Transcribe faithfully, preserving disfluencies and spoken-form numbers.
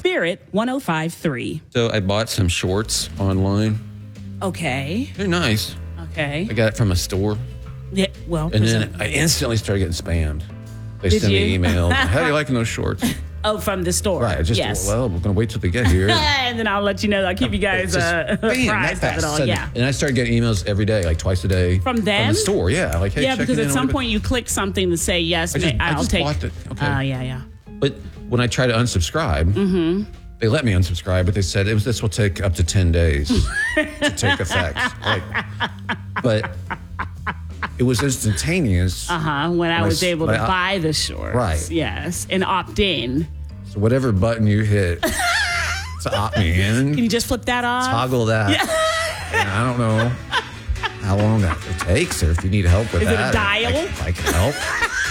Spirit one oh five point three. So I bought some shorts online. Okay. They're nice. Okay. I got it from a store. Yeah, well. And then I instantly started getting spammed. They Did send me you? emails. How are you liking those shorts? Oh, from the store. Right. I just, yes. well, we're going to wait till they get here. And then I'll let you know. I'll keep you guys Just, uh, bam, that apprised of it fast. all. Suddenly. Yeah. And I started getting emails every day, like twice a day. From them? From the store, yeah. Like, hey, Yeah, check because in at on some it. point you click something to say, yes, I just, ma- I I'll just take. blocked it. Okay. Uh, yeah, yeah. But when I tried to unsubscribe, Mm-hmm. they let me unsubscribe, but they said it was, this will take up to ten days to take effect. Like, but it was instantaneous. Uh-huh. When I When I was s- able when to I- buy the shorts. Right. Yes. And opt in. So whatever button you hit to opt me in, Can you just flip that off? toggle that. And I don't know how long that it takes, or if you need help with Is it a that. dial? I, I can help.